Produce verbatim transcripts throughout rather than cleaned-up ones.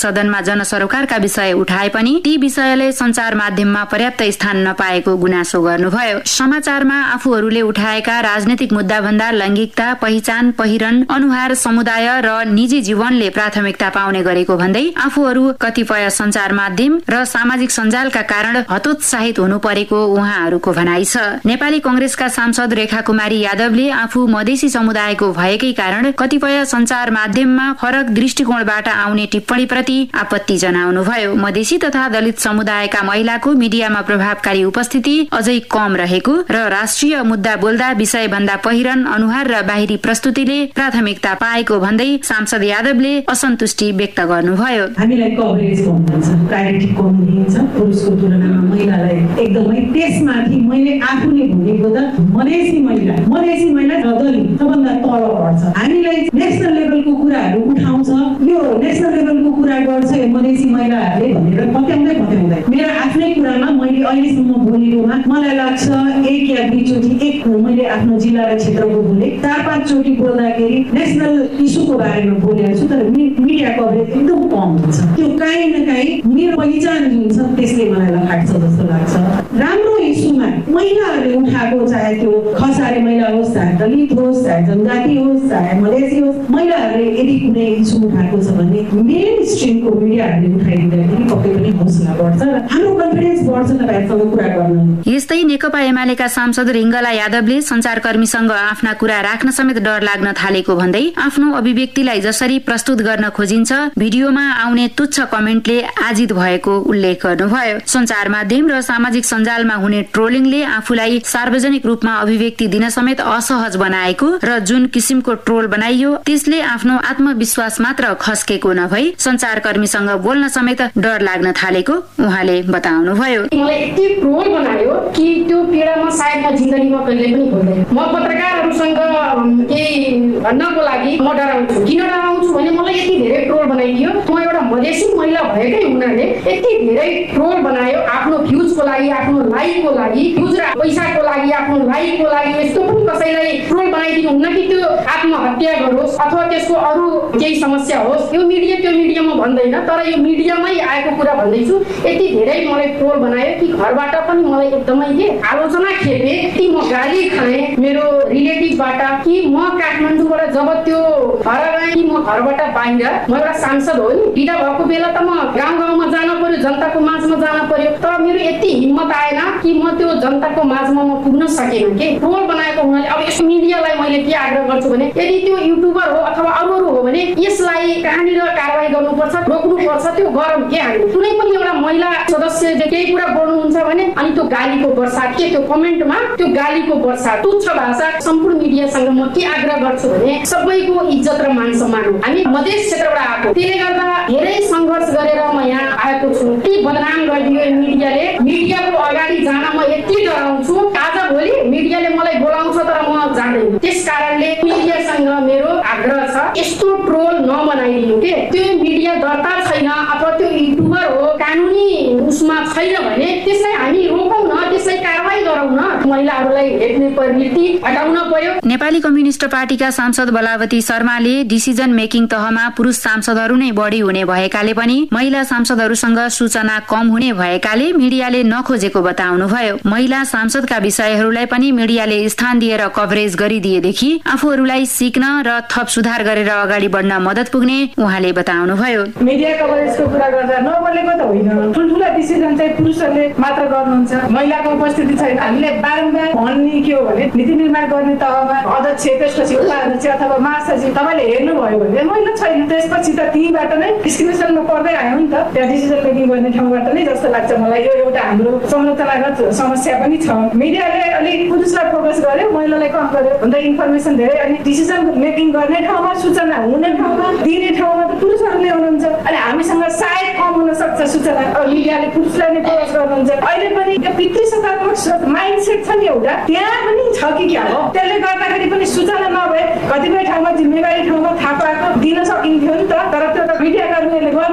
सदनमा जनसरोकारका विषय उठाए पनि ती विषयले सञ्चार माध्यममा पर्याप्त स्थान नपाएको गुनासो गर्नुभयो। समाचारमा आफूहरूले उठाएका राजनीतिक मुद्दा भन्दा लैंगिकता, पहिचान, पहिरन, अनुहार, समुदाय र निजी जीवनले प्राथमिकता पाउने गरेको भन्दै आफूहरू कतिपय सञ्चार माध्यम र सामाजिक सञ्जालका कारण हतोत्साहित हुनु परेको उहाँहरूको भनाइ छ। नेपाली कंग्रेसका सांसद रेखा कुमारी यादवले आफू मधेसी समुदायको भएकै कारण कतिपय सञ्चार माध्यममा फरक दृष्टिकोणबाट आउने टिप्पणी प्रति आपत्ति जनाउनुभयो। मधेसी तथा दलित समुदायका महिलाको मिडियामा प्रभावकारी उपस्थिति अझै कम रहेको र राष्ट्रिय मुद्दा बोल्दा विषय भन्दा पहिरन, अनुहार र बाहिरी प्रस्तुतिले प्राथमिकता पाएको भन्दै सांसद यादवले असन्तुष्टि व्यक्त गर्नुभयो। हामीलाई कभरेज कम हुन्छ, प्रायोरिटी कम दिइन्छ पुरुषको तुलनामा महिलालाई एकदमै। त्यसमाथि मैले आफूले भनेको त मधेसी महिला मधेसी महिला र दलित सबभन्दा तल पर्छ। हामीलाई नेसनल लेभलको कुराहरू उठाउँछ, यो नेसनल लेभलको कुरा गर्छ यो मधेसी महिलाहरूले भनेर पत्याउँदै पत्याउँदै मेरो आफ्नै कुरामा मैले अहिलेसम्म बोलेकोमा मलाई लाग्छ एक या दुईचोटि एक मैले आफ्नो जिल्ला र क्षेत्रको बोले, चार पाँच चोटि बोल्दाखेरि नेसनल इस्युको बारेमा बोलेको छु, तर मिडिया कभरेज एकदम कम हुन्छ। त्यो काहीँ न काहीँ मेरो पहिचान जुन छ त्यसले मलाई लखाट्छ जस्तो लाग्छ। राम्रो इस्युमा महिलाहरूले उठाएको, चाहे त्यो खसारे महिला होस्, चाहे दलित होस्, चाहे जनजाति होस्, चाहे मधेसी होस्, महिलाहरूले यदि कुनै इस्यु उठाएको छ भने मेन स्ट्रिमको मिडियाहरूले उठाइदिँदाखेरि पक्कै पनि हौसला बढ्छ र हाम्रो कन्फिडेन्स बढ्छ तपाईँहरूसँग कुरा गर्न। यस्तै नेकपा एमालेका सांसद रिङ्गला यादवले सञ्चारकर्मीसँग आफ्ना कुरा राख्न समेत डर लाग्न थालेको भन्दै आफ्नो अभिव्यक्तिलाई जसरी प्रस्तुत गर्न खोजिन्छ भिडियोमा आउने तुच्छ कमेन्टले आजित भएको उल्लेख गर्नुभयो। सञ्चार माध्यम र सामाजिक सञ्जालमा हुने ट्रोलिङले आफूलाई सार्वजनिक रूपमा अभिव्यक्ति दिन समेत असहज बनाएको र जुन किसिमको ट्रोल बनाइयो त्यसले आफ्नो आत्मविश्वास मात्र खस्केको नभई सञ्चारकर्मीसँग बोल्न समेत डर लाग्न थालेको उहाँले बताउनुभयो। मलाई यति ट्रोल बनायो कि त्यो पीडा म सायद म जिन्दगीमा कहिले पनि भुल्दैन। म पत्रकारहरूसँग केही भन्नको लागि म डराउँछु। किन डराउँछु भने मलाई यति धेरै ट्रोल बनाइदियो। म एउटा मधेसी महिला भएकै हुनाले यति धेरै ट्रोल बनायो आफ्नो भ्युजको लागि, आफ्नो लाइकको लागि, भ्युज र पैसाको लागि, आफ्नो लाइकको लागि। यस्तो पनि कसैलाई ट्रोल बनाइदिनु हुन्न कि त्यो आत्महत्या गरोस् अथवा त्यसको अरू केही समस्या होस्। यो मिडिया त्यो मिडिया म भन्दैन, तर यो मिडियामै आएको कुरा भन्दैछु। यति धेरै मलाई ट्रोल बनायो कि घरबाट पनि मलाई एकदमै के आलोचना खेपे कि म गाली खाएँ मेरो रिलेटिभबाट कि म काठमाडौँबाट जब त्यो घर गएँ कि म घरबाट बाहिर म एउटा सांसद हो नि, बिदा भएको बेला त म गाउँ गाउँमा जान पर्यो, जनताको माझमा जान पर्यो, तर मेरो यति हिम्मत आएन कि म त्यो जनताको माझमा म पुग्न सकेन के ट्रोल बनाएको हुनाले। अब यस मिडियालाई मैले के आग्रह गर्छु भने यदि त्यो युट्युबर हो अथवा अरूहरू हो भने यसलाई कहाँनिर कारबाही गर्नुपर्छ, रोक्नुपर्छ। त्यो गरम के हामी कुनै पनि एउटा महिला सदस्यले केही कुरा बोल्नुहुन्छ भने अनि त्यो गालीको वर्षा के त्यो कमेन्टमा त्यो गालीको वर्षा तुच्छ भाषा। सम्पूर्ण मिडियासँग म के आग्रह गर्छु भने सबैको इज्जत र मान सम्मान हो। हामी मधेस क्षेत्रबाट आएको, त्यसले गर्दा धेरै सङ्घर्ष गरेर म यहाँ आएको छु। ती बदनाम गरिदियो मिडियाले। मिडियाको अगाडि जान म यति डराउँछु, आज भोलि मिडियाले मलाई बोलाउँछ तर म जाँदैन। त्यस कारणले मिडियासँग मेरो आग्रह छ यस्तो ट्रोल नबनाइदिनु के। त्यो मिडिया दर्ता छैन अथवा त्यो युट्युबर हो कानुनी उसमा छैन भने त्यसलाई हामी रोकौँ न, त्यसलाई कारबाही गरौँ न। महिलाहरूलाई हेर्ने प्रवृत्ति हटाउन पर्यो। नेपाली कम्युनिस्ट पार्टीका सांसद बलावती शर्माले डिसिजन मेकिङ तहमा पुरुष सांसदहरू नै बढी हुने भएकाले पनि महिला सांसदहरूसँग सूचना कम हुने भएकाले मिडियाले नखोजेको बताउनुभयो। महिला सांसदका विषयहरूलाई पनि मिडियाले स्थान दिएर कभरेज गरिदिएदेखि आफूहरूलाई सिक्न र थप सुधार गरेर अगाडि बढ्न मद्दत पुग्ने उहाँले बताउनुभयो। मिडिया कभरेजको कुरा गर्दा नबोलेको त होइन, ठुल्ठुला डिसिजन चाहिँ पुरुषहरूले मात्र गर्नुहुन्छ, महिलाको उपस्थिति छैन। हामीले बारम्बार भन्ने के हो भने नीति निर्माण गर्ने तहमा अध्यक्ष, त्यसपछि उपाध्यक्ष अथवा महासचिव तपाईँले हेर्नुभयो भने महिला छैन। त्यसपछि त तीबाट नै डिस्क्रिमिनेसनमा पर्दै आयो नि त, त्यहाँ डिसिजन मेकिङ गर्ने ठाउँबाट नै जस्तो लाग्छ मलाई। यो एउटा हाम्रो संरचनागत समस्या पनि छ। मिडियाले अलिक पुरुषलाई फोकस गर्यो, महिलालाई कम गर्यो भन्दा इन्फर्मेसन धेरै अनि डिसिजन मेकिङ गर्ने ठाउँमा, सूचना हुने ठाउँमा, दिने ठाउँमा त पुरुषहरूले हुनुहुन्छ। अनि हामीसँग सायद कम हुन सक्छ सूचना, मिडियाले पुरुषलाई नै फोकस गर्नुहुन्छ। अहिले पनि त्यो पितृसत्तात्मक माइन्डसेट छ नि एउटा, त्यहाँ पनि छ कि क्या हो। त्यसले गर्दाखेरि पनि सूचना नभए कतिपय ठाउँमा जिम्मेवारी ठाउँमा थाहा पाएको दिन सकिन्थ्यो नि त, तर त्यो त मिडिया कर्मीहरूले गर्नु हुँदैन।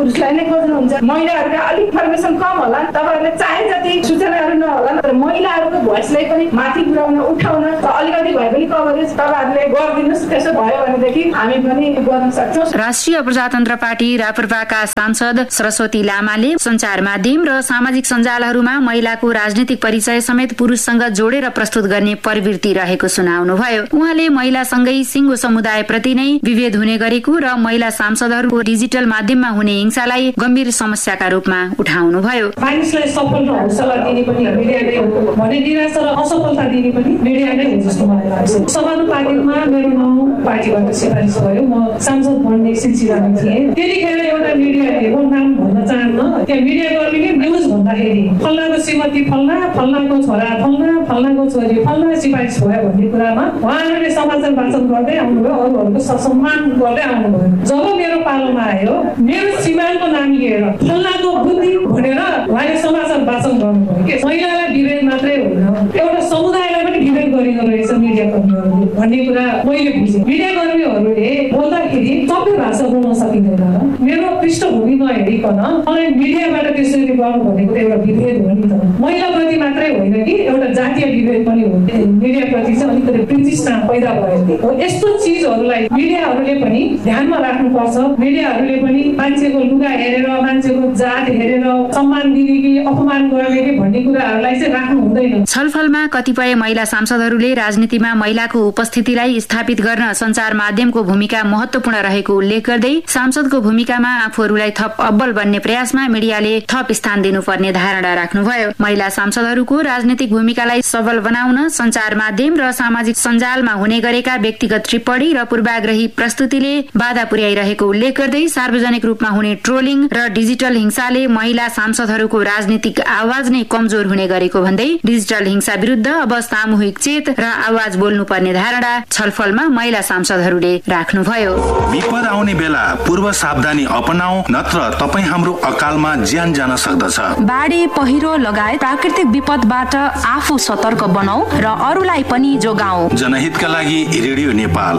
पुरुषलाई नै खोज्नुहुन्छ। महिलाहरूका अलिक इन्फर्मेसन कम होला, तपाईँहरूले चाहे जति सूचनाहरू नहोला, तर महिलाहरूको भोइसलाई पनि माथि पुर्याउन उठाउन अलिकति भए पनि कभरेज तपाईँहरूले गरिदिनुहोस्। त्यसो भयो भनेदेखि हामी पनि गर्न सक्छौँ। राष्ट्रिय प्रजातन्त्र पार्टी राप्रपाका सांसद सरस्वती लामाले सञ्चार माध्यम र सामाजिक सञ्जालहरूमा महिलाको राजनीतिक परिचय समेत पुरुषसँग जोडेर प्रस्तुत गर्ने प्रवृत्ति रहेको सुनाउनुभयो। उहाँले महिलासँगै सिङ्गो समुदायप्रति नै विभेद हुने गरेको र महिला सांसदहरूको डिजिटल माध्यममा हुने हिंसालाई गम्भीर समस्याका रूपमा उठाउनुभयो। मानिसलाई सफल र हौसला दिने पनि मिडिया नै हो भने निराशा र असफलता दिने पनि मिडिया नै हो जस्तो मलाई लाग्छ। समानुपातिकमा मेरो नाउँ पार्टीबाट सिफारिस भयो, म सांसद बन्ने सिलसिलामा थिएँ। त्यतिखेर एउटा मिडियाले म नाम भन्न चाहन्न, त्यहाँ मिडिया कर्मीले न्युज भन्दाखेरि फल्नाको श्रीमती फल्ना, फल्नाको छोरा फल्ना, फल्नाको छोरी फल्ना सिफारिस भयो भन्ने कुरामा उहाँहरूले समाचार वाचन गर्दै आउनुभयो, अरूहरूको सम्मान गर्दै आउनुभयो। जब मेरो पालोमा आयो, मेरो श्रीमानको नाम लिएर फल्नाको बुद्धि भनेर उहाँले समाचार वाचन गर्नुभयो कि महिलालाई विभेद मात्रै होइन, एउटा समुदायलाई पनि विभेद गरेको रहेछ मिडिया कर्मीहरूले भन्ने कुरा मैले बुझेँ। मिडिया कर्मीहरूले बोल्दाखेरि सबै भाषा बोल्न सकिँदैन। मेरो पृष्ठभूमि नहेरिकन मलाई मिडियाबाट त्यसरी गर्नु भनेको एउटा विभेद हो नि त। महिलाप्रति मात्रै होइन कि एउटा जातीय विभेद पनि हो। मिडियाप्रति चाहिँ अलिकति वितृष्णा पैदा भयो। यस्तो चिजहरूलाई मिडियाहरूले पनि ध्यानमा राख्नुपर्छ। मिडियाहरूले पनि मान्छेको लुगा हेरेर, मान्छेको जात हेरेर सम्मान दिने कि अपमान गर्ने कि भन्ने कुराहरूलाई चाहिँ राख्नु हुँदैन। छलफलमा कतिपय महिला सांसदहरूले राजनीतिमा महिलाको उपस्थितिलाई स्थापित गर्न सञ्चार माध्यमको भूमिका महत्वपूर्ण रहेको उल्लेख गर्दै सांसदको भूमिकामा आफूहरूलाई थप अब्बल बन्ने प्रयासमा मिडियाले थप स्थान दिनुपर्ने धारणा राख्नुभयो। महिला सांसदहरूको राजनीतिक भूमिकालाई सबल बनाउन सञ्चार माध्यम र सामाजिक सञ्जालमा हुने गरेका व्यक्तिगत टिप्पणी र पूर्वाग्रही प्रस्तुतिले बाधा पुर्याइरहेको उल्लेख गर्दै सार्वजनिक रूपमा हुने ट्रोलिङ र डिजिटल हिंसाले महिला सांसदहरूको राजनीतिक आवाज नै कमजोर हुने गरेको भन्दै डिजिटल हिंसा विरुद्ध अब सामूहिक चेत र आवाज बोल्नुपर्ने धारणा छलफलमा महिला सांसदहरूले राख्नुभयो। विपद आउने बेला पूर्व सावधानी अपनाऊ, नत्र तपाईँ हाम्रो अकालमा ज्यान जान सक्दछ। बाढी, पहिरो लगायत प्राकृतिक विपदबाट आफू सतर्क बनाऊ र अरूलाई पनि जोगाऊ। जनहितका लागि रेडियो नेपाल।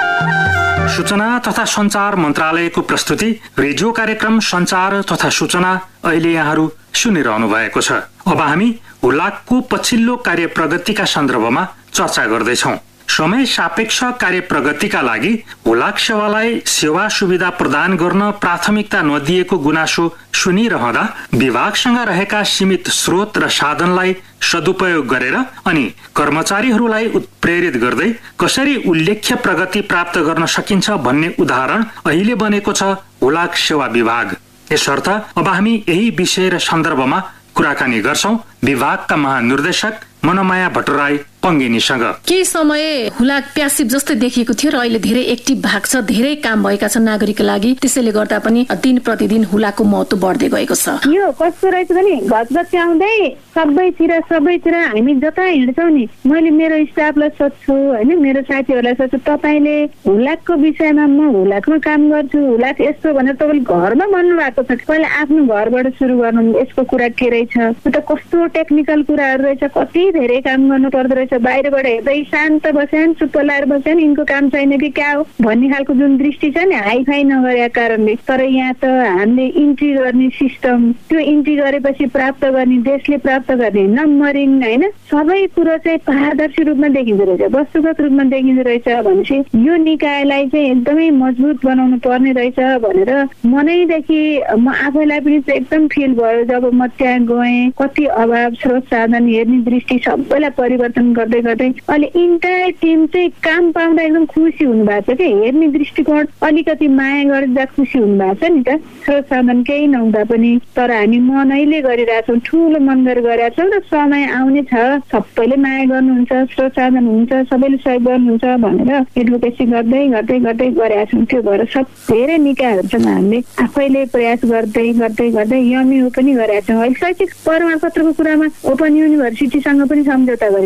सूचना तथा सञ्चार मन्त्रालयको प्रस्तुति रेडियो कार्यक्रम सञ्चार तथा सूचना अहिले यहाँहरू सुनिरहनु भएको छ। अब हामी हुलाकको पछिल्लो कार्य प्रगतिका सन्दर्भमा चर्चा गर्दैछौँ। समय सापेक्ष कार्य प्रगतिका लागि हुलाक सेवालाई सेवा सुविधा प्रदान गर्न प्राथमिकता नदिएको गुनासो सुनिरहँदा विभागसँग रहेका सीमित स्रोत र साधनलाई सदुपयोग गरेर अनि कर्मचारीहरूलाई उत्प्रेरित गर्दै कसरी उल्लेख्य प्रगति प्राप्त गर्न सकिन्छ भन्ने उदाहरण अहिले बनेको छ हुलाक सेवा विभाग। यसर्थ अब हामी यही विषय र सन्दर्भमा कुराकानी गर्छौं विभागका महानिर्देशक मनमाया भट्टराई पंगिनीसँग। केही समय हुलाक प्यासिभ जस्तै देखिएको थियो र अहिले धेरै एक्टिभ भाग छ, धेरै काम भएका छन् नागरिकका लागि। त्यसैले गर्दा पनि दिन प्रतिदिन हुलाकको महत्व बढ्दै गएको छ। यो कस्तो रहेछ भने घचघच आउँदै सबैतिर सबैतिर हामी जता हिँड्छौँ नि, मैले मेरो स्टाफलाई सोध्छु होइन, मेरो साथीहरूलाई सोध्छु तपाईँले हुलाकको विषयमा म हुलाकमा काम गर्छु, हुलाक यस्तो भनेर तपाईँले घरमा भन्नुभएको छ। पहिला आफ्नो घरबाट सुरु गर्नु, यसको कुरा के रहेछ, त कस्तो टेक्निकल कुराहरू रहेछ, कति धेरै काम गर्नु पर्दो रहेछ। बाहिरबाट हेर्दै शान्त बस्यान्, चुप्प लाएर बस्यान्, यिनको काम छैन कि क्या हो भन्ने खालको जुन दृष्टि छ नि हाइफाई नगरेका कारणले। तर यहाँ त हामीले इन्ट्री गर्ने सिस्टम, त्यो इन्ट्री गरेपछि प्राप्त गर्ने, देशले प्राप्त गर्ने नम्बरिङ होइन, सबै कुरो चाहिँ पारदर्शी रूपमा देखिँदो रहेछ, वस्तुगत रूपमा देखिँदो रहेछ भनेपछि यो निकायलाई चाहिँ एकदमै मजबुत बनाउनु पर्ने रहेछ भनेर मनैदेखि म आफैलाई पनि एकदम फिल भयो। जब म त्यहाँ गएँ, कति अभाव, स्रोत साधन, हेर्ने दृष्टि सबैलाई परिवर्तन गर्दै गर्दै अहिले इन्टायर टिम चाहिँ काम पाउँदा एकदम खुसी हुनु भएको छ कि हेर्ने दृष्टिकोण अलिकति माया गर्दा खुसी हुनु भएको छ नि त। स्रोत साधन केही नहुँदा पनि तर हामी मनैले गरिरहेछौँ, ठुलो मन गरेर गरिरहेछौँ र समय आउने छ सबैले माया गर्नुहुन्छ, स्रोत साधन हुन्छ, सबैले सहयोग गर्नुहुन्छ भनेर एडभोकेसी गर्दै गर्दै गर्दै गरेका छौँ। त्यो भएर सब धेरै निकायहरूसँग हामीले आफैले प्रयास गर्दै गर्दै गर्दै यमिओ पनि गरेका छौँ। अहिले शैक्षिक प्रमाणपत्रको कुरामा ओपन युनिभर्सिटीसँग पनि सम्झौता गरिसक्यो। अहिले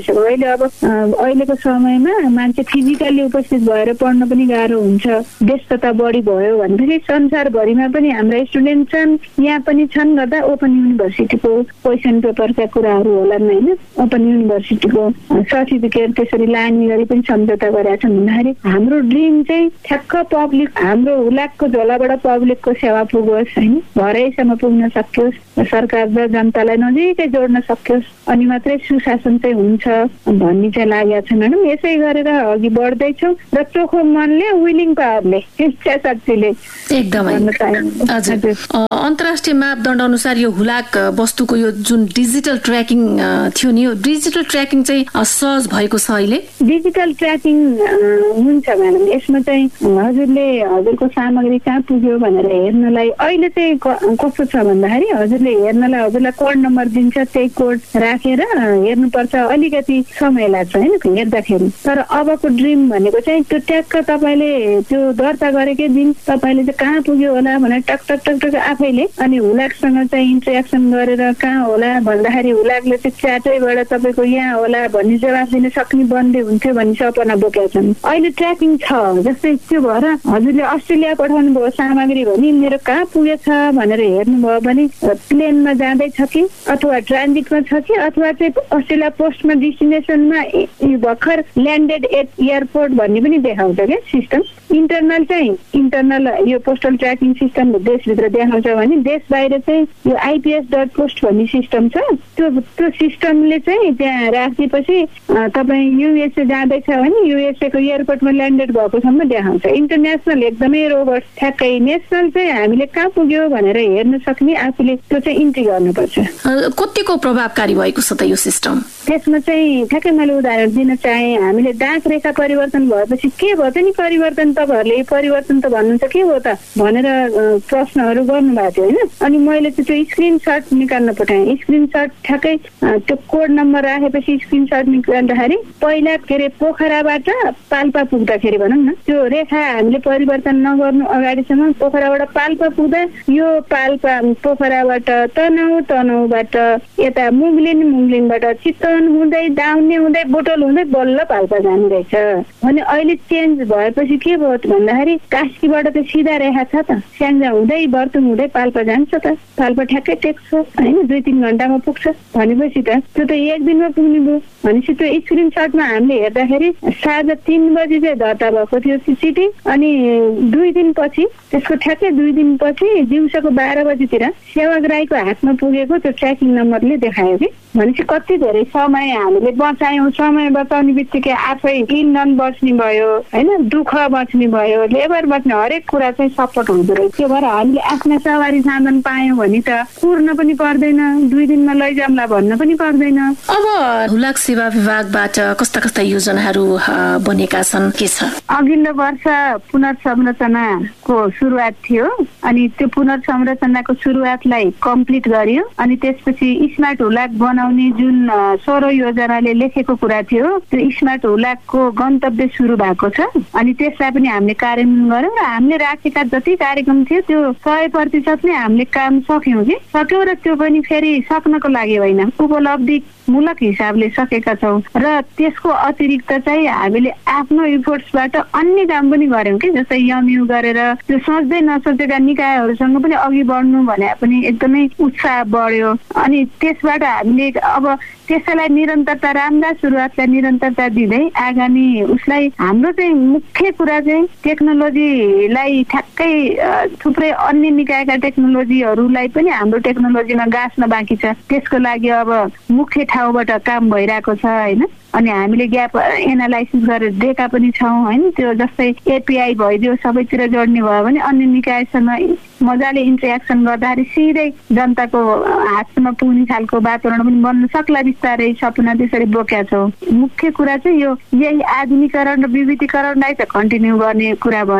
अब अहिलेको समयमा मान्छे फिजिकल्ली उपस्थित भएर पढ्न पनि गाह्रो हुन्छ, व्यस्तता बढी भयो भनेपछि संसारभरिमा पनि हाम्रा स्टुडेन्ट छन्, यहाँ पनि छन् गर्दा ओपन युनिभर्सिटीको क्वेसन पेपरका कुराहरू होलान् होइन। ओपन युनिभर्सिटीको सर्टिफिकेट त्यसरी लाने गरी पनि सम्झौता गरेका छन् भन्दाखेरि हाम्रो ड्रिम चाहिँ ठ्याक्क पब्लिक, हाम्रो हुलाकको झोलाबाट पब्लिकको सेवा पुगोस् होइन, घरैसम्म पुग्न सकियोस्, सरकार र जनतालाई नजिकै जोड्न सकियोस्, अनि मात्रै सुशासन चाहिँ हुन्छ भन्ने चाहिँ लागेको छ म्याडम। यसै गरेर अघि बढ्दैछौँ र चोखो मनले, विलिङ पावरले, इच्छा शक्तिले एकदमै। हजुर, अन्तर्राष्ट्रिय मापदण्ड अनुसार यो हुलाक वस्तुको यो जुन डिजिटल ट्र्याकिङ थियो नि, यो डिजिटल ट्र्याकिङ चाहिँ सहज भएको छ अहिले? डिजिटल ट्र्याकिङ हुन्छ म्याडम। यसमा चाहिँ हजुरले हजुरको सामग्री कहाँ पुग्यो भनेर हेर्नलाई अहिले चाहिँ कस्तो छ भन्दाखेरि हजुरले हेर्नलाई हजुरलाई कोड नम्बर दिन्छ, त्यही कोड राखेर हेर्नुपर्छ, अलिकति समय लाग्छ होइन हेर्दाखेरि। तर अबको ड्रिम भनेको चाहिँ त्यो ट्याक्क तपाईँले त्यो दर्ता गरेकै दिन तपाईँले चाहिँ कहाँ पुग्यो होला भनेर टक टक टक टक आफैले, अनि हुलाकसँग चाहिँ इन्टरेक्सन गरेर कहाँ होला भन्दाखेरि हुलाकले चाहिँ च्याटैबाट तपाईँको यहाँ होला भन्ने जवाफ दिन सक्ने बन्दी हुन्थ्यो भन्ने सपना बोकेका छन्। अहिले ट्र्याकिङ छ। जस्तै त्यो भएर हजुरले अस्ट्रेलिया पठाउनु भयो सामग्री भने मेरो कहाँ पुगेछ भनेर हेर्नुभयो भने प्लेनमा जाँदैछ कि अथवा ट्रान्जिटमा छ कि अथवा चाहिँ अस्ट्रेलिया पोस्टमा डेस्टिनेसनमा भर्खर ल्यान्डेड एट एयरपोर्ट भन्ने पनि देखाउँछ क्या सिस्टम। इन्टरनल चाहिँ इन्टरनल यो पोस्टल ट्र्याकिङ सिस्टम देशभित्र देखाउँछ भने देश बाहिर चाहिँ यो आइपिएस डट पोस्ट भन्ने सिस्टम छ। त्यो त्यो सिस्टमले चाहिँ त्यहाँ राखेपछि तपाईँ युएसए जाँदैछ भने युएसए को एयरपोर्टमा ल्यान्डेड भएकोसम्म देखाउँछ। इन्टरनेसनल एकदमै रोबोट ठ्याक्कै, नेसनल चाहिँ हामीले कहाँ पुग्यो भनेर हेर्न सक्ने आफूले त्यो चाहिँ इन्ट्री गर्नुपर्छ। कतिको प्रभावकारी भएको छ त यो सिस्टम? त्यसमा चाहिँ ठ्याक्कै मैले उदाहरण दिन चाहे, हामीले डाक रेखा परिवर्तन भएपछि के भयो त नि परिवर्तन, तपाईँहरूले परिवर्तन त भन्नुहुन्छ के हो त भनेर प्रश्नहरू गर्नुभएको थियो होइन। अनि मैले चाहिँ त्यो स्क्रिनसट निकाल्न पठाएँ। स्क्रिनसट ठ्याक्कै त्यो कोड नम्बर राखेपछि स्क्रिनसट निकाल्दाखेरि पहिला के अरे पोखराबाट पाल्पा पुग्दाखेरि भनौँ न त्यो रेखा हामीले परिवर्तन नगर्नु अगाडिसम्म पोखराबाट पाल्पा पुग्दा यो पाल्पा पोखराबाट तनहु, तनहुबाट यता मुगलिन, मुगलिनबाट चितवन हुँदै दाउने हुँदै बोटल हुँदै बल्ल पाल्पा जाने रहेछ भने अहिले चेन्ज भएपछि के भयो भन्दाखेरि कास्कीबाट त सिधा रेखा छ त, स्याङ्जा हुँदै बर्तुङ हुँदै पाल्पा जान्छ त, पाल्पा ठ्याक्कै टेक्छ होइन, दुई तिन घन्टामा पुग्छ भनेपछि त त्यो त एक दिनमा पुग्ने भयो। भनेपछि त्यो स्क्रिनसटमा हामीले हेर्दाखेरि साँझ तिन बजी चाहिँ दर्ता भएको थियो चिठी, अनि दुई दिनपछि त्यसको ठ्याक्कै दुई दिनपछि दिउँसोको बाह्र बजीतिर सेवाग्राहीको हातमा पुगेको त्यो ट्र्याकिङ नम्बरले देखायो कि। भनेपछि कति धेरै समय हामीले बचायौँ। समय बचाउने बित्तिकै आफै इन्धन बच्ने भयो होइन, दुःख बच्ने भयो, लेबर बच्ने, हरेक कुरा चाहिँ सपोर्ट हुँदो रहेछ। त्यो भएर हामीले आफ्ना सवारी साधन पायौँ भने त कुर्न पनि पर्दैन, दुई दिनमा लैजाउँला भन्न पनि पर्दैन। अब हुलाक सेवा विभागबाट कस्ता कस्ता योजनाहरू बनेका छन्, के छ? अघिल्लो वर्ष पुनर्संरचनाको सुरुवात थियो, अनि त्यो पुनर्संरचनाको सुरुवातलाई कम्प्लिट गरियो, अनि त्यसपछि स्मार्ट हुलाक बनाउने जुन सोह्र योजनाले लेखेको कुरा थियो त्यो स्मार्ट हुलाकको गन्तव्य सुरु भएको छ, अनि त्यसलाई पनि हामीले कार्यान्वयन गर्यौँ र हामीले राखेका जति कार्यक्रम थियो त्यो सय प्रतिशत नै हामीले काम सक्यौँ कि सक्यौँ र त्यो पनि फेरि सक्नको लागि होइन, उपलब्धि मूलक हिसाबले सकेका छौँ र त्यसको अतिरिक्त चाहिँ हामीले आफ्नो इफोर्ट्सबाट अन्य काम पनि गर्यौँ कि। जस्तै यमयु गरेर त्यो सोच्दै नसोचेका निकायहरूसँग पनि अघि बढ्नु भने पनि एकदमै उत्साह बढ्यो, अनि त्यसबाट हामीले अब त्यसैलाई निरन्तरता, राम्रा सुरुवातलाई निरन्तरता दिँदै आगामी उसलाई हाम्रो चाहिँ मुख्य कुरा चाहिँ टेक्नोलोजीलाई ठ्याक्कै थुप्रै अन्य निकायका टेक्नोलोजीहरूलाई पनि हाम्रो टेक्नोलोजीमा गाँच्न बाँकी छ। त्यसको लागि अब मुख्य ठाउँबाट काम भइरहेको छ होइन, अनि हामीले ग्याप एनालाइसिस गरेर दिएका पनि छौँ होइन। त्यो जस्तै एपिआई भइदियो, सबैतिर जोड्ने भयो भने अन्य निकायसँग मजाले इन्टरेक्सन गर्दाखेरि सिधै जनताको हातसम्म पुग्ने खालको वातावरण पनि बन्न सक्ला। बिस्तारै सपना त्यसरी बोकेका छौँ। मुख्य कुरा चाहिँ यो यही आधुनिकीकरण र विविधीकरणलाई त कन्टिन्यू गर्ने कुरा भयो र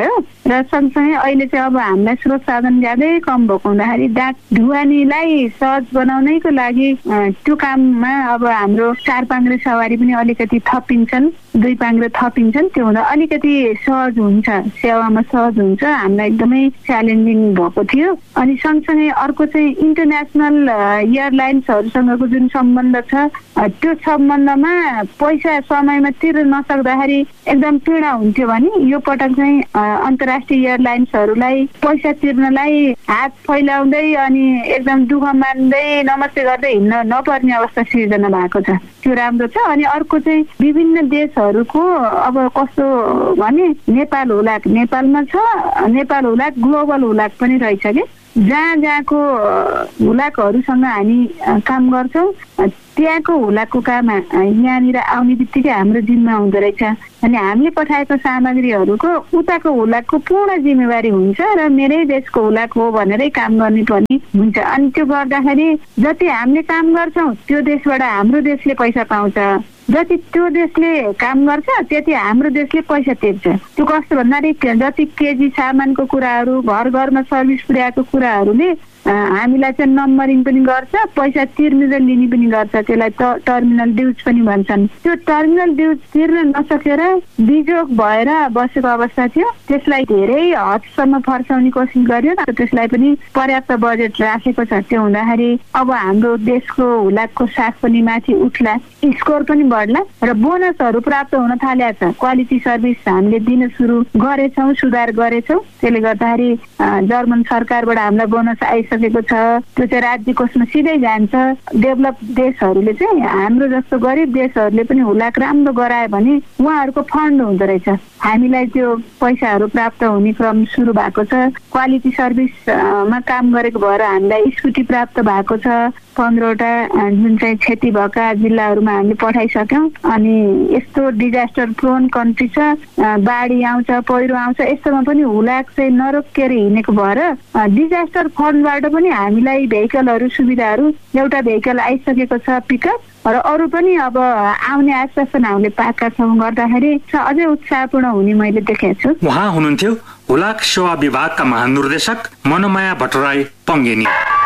र सँगसँगै अहिले चाहिँ अब हामीलाई स्रोत साधन ज्यादै कम भएको हुँदाखेरि डाक ढुवानीलाई सहज बनाउनैको लागि त्यो काममा अब हाम्रो चार पाङ्ग्रे सवारी पनि अलिकति थपिन्छन्, दुई पाङ्ग्रे थपिन्छन्। त्यो हुँदा अलिकति सहज हुन्छ, सेवामा सहज हुन्छ। हामीलाई एकदमै च्यालेन्जिङ भएको थियो। अनि सँगसँगै अर्को चाहिँ इन्टरनेसनल एयरलाइन्सहरूसँगको जुन सम्बन्ध छ त्यो सम्बन्धमा पैसा समयमा तिर्न नसक्दाखेरि एकदम पीडा हुन्थ्यो भने यो पटक चाहिँ अन्तर्राष्ट्रिय एयरलाइन्सहरूलाई पैसा तिर्नलाई हात फैलाउँदै अनि एकदम दुःख मान्दै नमस्ते गर्दै हिँड्न नपर्ने अवस्था सिर्जना भएको छ। त्यो राम्रो छ। अनि अर्को चाहिँ विभिन्न देशहरूको अब कस्तो भने नेपाल हुलाक नेपालमा छ, नेपाल हुलाक ग्लोबल हुलाक पनि रहेछ कि जहाँ जहाँको हुलाकहरूसँग हामी काम गर्छौँ त्यहाँको हुलाकको काम यहाँनिर आउने बित्तिकै हाम्रो जिम्मा हुँदो रहेछ। अनि हामीले पठाएको सामग्रीहरूको उताको हुलाकको पूर्ण जिम्मेवारी हुन्छ र मेरै देशको हुलाक हो भनेरै काम गर्ने पनि हुन्छ। अनि त्यो गर्दाखेरि जति हामीले काम गर्छौँ त्यो देशबाट हाम्रो देशले पैसा पाउँछ, जति त्यो देशले काम गर्छ त्यति हाम्रो देशले पैसा तिर्छ। त्यो कस्तो भन्दाखेरि जति केजी सामानको कुराहरू घर घरमा सर्भिस पुर्याएको कुराहरूले हामीलाई चाहिँ नम्बरिङ पनि गर्छ, पैसा तिर्ने र लिने पनि गर्छ। त्यसलाई टर्मिनल ड्युज पनि भन्छन्। त्यो टर्मिनल ड्युज तिर्न नसकेर बिजोग भएर बसेको अवस्था थियो। त्यसलाई धेरै हदसम्म फर्साउने कोसिस गर्यो, त्यसलाई पनि पर्याप्त बजेट राखेको छ। त्यो हुँदाखेरि अब हाम्रो देशको हुलाकको साथ पनि माथि उठ्ला, स्कोर पनि बढ्ला र बोनसहरू प्राप्त हुन थालेको छ। क्वालिटी सर्भिस हामीले दिन सुरु गरेछौँ, सुधार गरेछौँ। त्यसले गर्दाखेरि जर्मन सरकारबाट हामीलाई बोनस आइसकेको छ। त्यो चाहिँ राज्य कोषमा सिधै जान्छ। डेभलप देशहरूले चाहिँ हाम्रो जस्तो गरिब देशहरूले पनि हुलाक राम्रो गरायो भने उहाँहरूको फन्ड हुँदो रहेछ। हामीलाई त्यो पैसाहरू प्राप्त हुने क्रम सुरु भएको छ। क्वालिटी सर्भिसमा काम गरेको भएर हामीलाई स्कुटी प्राप्त भएको छ। पन्ध्रवटा जुन चाहिँ क्षति भएका जिल्लाहरूमा हामीले पठाइसक्यौँ। अनि यस्तो डिजास्टर प्रोन कन्ट्री छ, बाढी आउँछ, पहिरो आउँछ, यस्तोमा पनि हुलाक चाहिँ नरोकिएर हिँडेको भएर डिजास्टर फन्डबाट पनि हामीलाई भेहिकलहरू सुविधाहरू एउटा भेहिकल आइसकेको छ पिकअप र अरू पनि अब आउने आश्वासन हामीले पाएका छौँ गर्दाखेरि अझै उत्साहपूर्ण हुने मैले देखेको छु। उहाँ हुनुहुन्थ्यो हुलाक सेवा विभागका महानिर्देशक मनोमाया भट्टराई पङ्गेनी।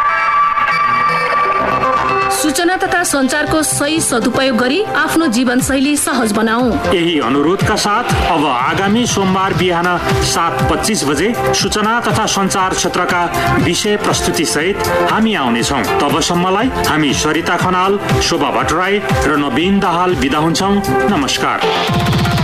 सूचना तथा संचारको सही सदुपयोग गरी आफ्नो जीवनशैली सहज बनाऊ। यही अनुरोधका साथ अब आगामी सोमबार बिहान सात पच्चीस बजे सूचना तथा संचार क्षेत्रका विषय प्रस्तुति सहित हामी आउनेछौँ। तबसम्मलाई हामी सरिता खनाल, शोभा भट्टराई र नवीन दाहाल बिदा हुन्छौँ। नमस्कार।